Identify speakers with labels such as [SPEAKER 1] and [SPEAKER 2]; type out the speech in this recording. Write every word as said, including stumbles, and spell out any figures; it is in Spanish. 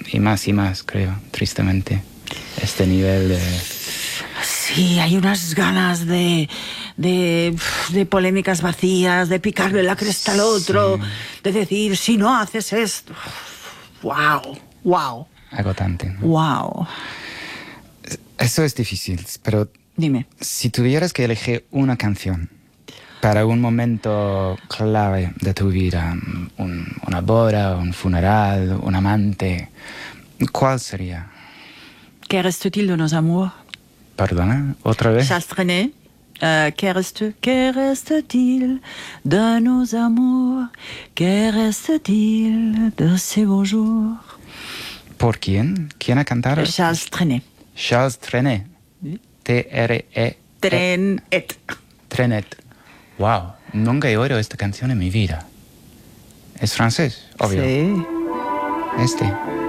[SPEAKER 1] y más y más, creo, tristemente. Este nivel de...
[SPEAKER 2] Sí, hay unas ganas de, de, de polémicas vacías, de picarle la cresta al otro,
[SPEAKER 1] Sí.
[SPEAKER 2] de decir, si no haces esto... ¡Wow! ¡Wow!
[SPEAKER 1] Agotante, ¿no?
[SPEAKER 2] ¡Wow!
[SPEAKER 1] Eso es difícil, pero
[SPEAKER 2] Dime.
[SPEAKER 1] si tuvieras que elegir una canción para un momento clave de tu vida, un, una boda, un funeral, un amante, ¿cuál sería?
[SPEAKER 2] Que reste-t-il de nos amours?
[SPEAKER 1] Perdona, otra vez.
[SPEAKER 2] Charles Trenet. Euh, que reste, que reste-t-il de nos amours? Que reste-t-il de ces beaux jours?
[SPEAKER 1] ¿Por quién? ¿Quién ha cantado?
[SPEAKER 2] Charles Trenet.
[SPEAKER 1] Charles Trenet. T R E
[SPEAKER 2] Trenet.
[SPEAKER 1] Trenet. Wow, nunca he oído esta canción en mi vida. ¿Es francés? Obvio.
[SPEAKER 2] Sí.
[SPEAKER 1] Este.